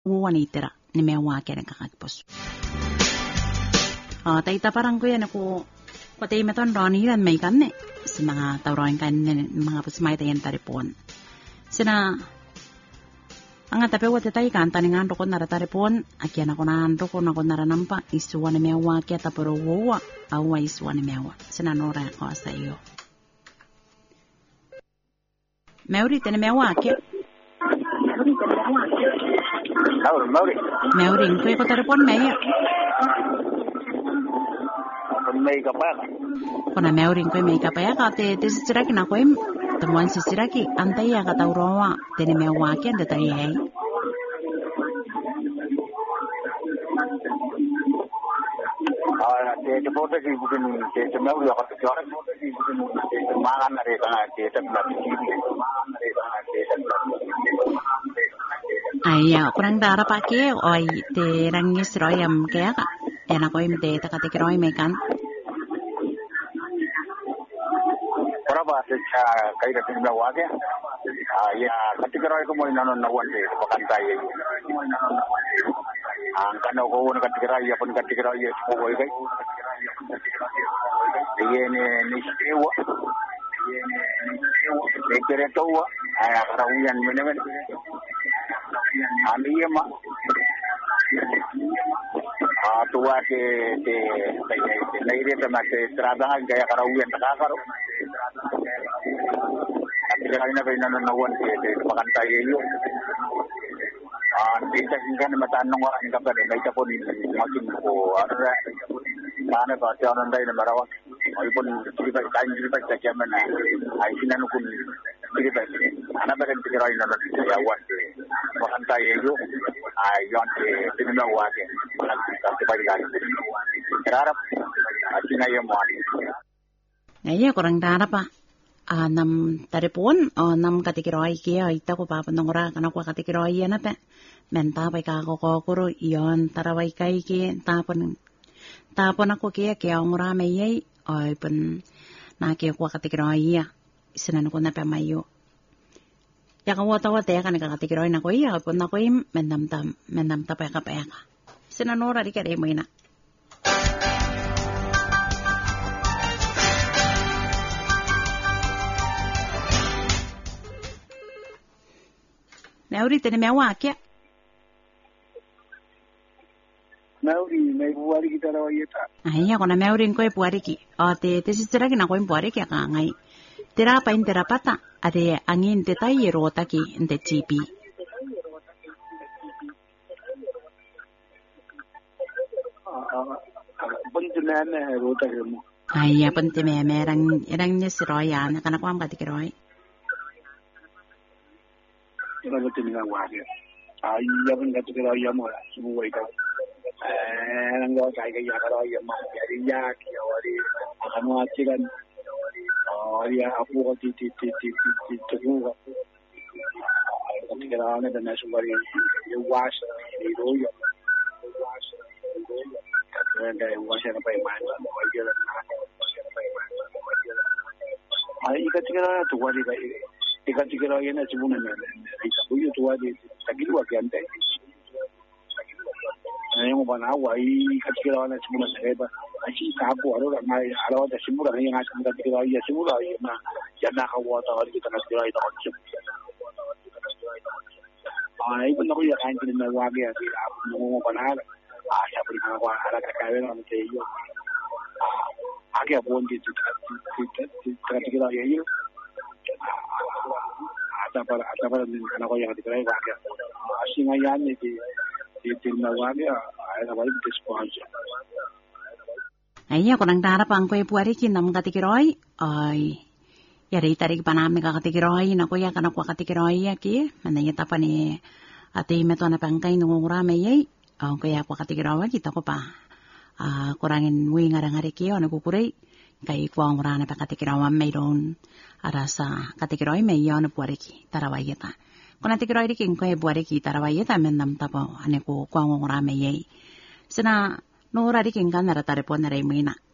uwanitira nimewaake na kakakipos. Taita parang ko yan ako patay meton roniran may kanne si mga tawroin kanne mga pusimay tayan taripon. Sina ang atape wate tay kanta ningan roko narataripon akyan ako naan roko na ko naranampa isuwa ni mewaake tapuro wowa awa isuwa ni mewa. Sina nora ko sa iyo. Mauri tene mewaake. Mauri ko ko taripon maya. May kapaya. Kona meurin koe may kapaya ka te sisiraki na koe temuan sisiraki antai ya kata urawa tene mewaki anda tari hai. Te foto ki bukan te meuri ya kata orang te mangan na reta na te na Aya kurang dara pake oi te rangis royam kaya ka ena koe te takati kiroi mekan. Berapa sejak kaidah timnya wae ya ketika roy ko mo nanon nawan de pakantai angkan ko won ketika roy pun ketika roy ko boy kai yene ni sewa yene kere to wa rawian menemen aliya ma tua ke naire tamate trada gaya karawian takakaro kaya na kayo nawan de pakantai yo dita kingan matanong wa ang kapatid may tapon makin ko ara sana ba tayo nanday na marawa ay pun kita kain kita sa man ay sinanukun kita ana ba kan tigiray na yawan pakantai yo ay yon tinawa ke kasi pa rin harap sinayam mo Iya kurang dara pa. Nam taripon nam katikiroi kia ita ko papanongora kana ko katikiroi na pe. Menta pa ka ko kuro iyon tarawai kai ki tapon ako kia ngora meyai ay pen na kia ko katikiroi ya sinan ko na pe mayo. Ya ka wata ya kana katikiroi na ko iya pon na ko mendam ta pa ka. Sinan ora di kare mo ina. Mauri tene mewaake. Mauri may buwari kita raw yata. Aya kona mauri ko e buwari ki. Te sisiraki na ko e buwari ki ka ngai. Tira pa intera pata ade angin te tai rota ki inte chipi. Pentinane rota mo. Aya pentime merang nya siroya na kana ko am katikiroi. Ina tinga waage ay yaban ga tukira yamo sumu waita ngo kai ga yakara yamo yari yak yori akano achigan ya apu ko ti tuga tukira na na sumari you wash ni royo and I wash na pa man ay ikatikira to wali ga ikatikira yana chibuna na huyu tuwaje takiliwa kiante ayo bana wai katikira wana chimuna sereba achi kapo arora mai arawa da simura ne nga chimura katikira ya simura na yana hawa ta wali kita katikira ita ochim ai bana ko ya kan tin na wage ya mo bana ya puri na wa ara ka kawe na te yo age bondi katikira ya yo Atapar kana ko yang dikira waga asinga yani di tinna waga ay wali disponja Aya kurang dara pang ko e buwari ki nam katikiroi ay yari tarik panam ni katikiroi na ko ya kana ko katikiroi ya ki mananya tapani ate meto na pangkay nungura meyai ko ya ko katikiroi kita ko pa kurangin wi ngarang-ngari ki ona kukuray kay ko ang rana pa katikirawan mayroon arasa katikiroi mayo na buwariki tarawayeta. Kung natikiroi riking ko e buwariki tarawayeta mendam tapo ane ko ang rana mayay. Sina nura riking ka narataripon na ray mo ina.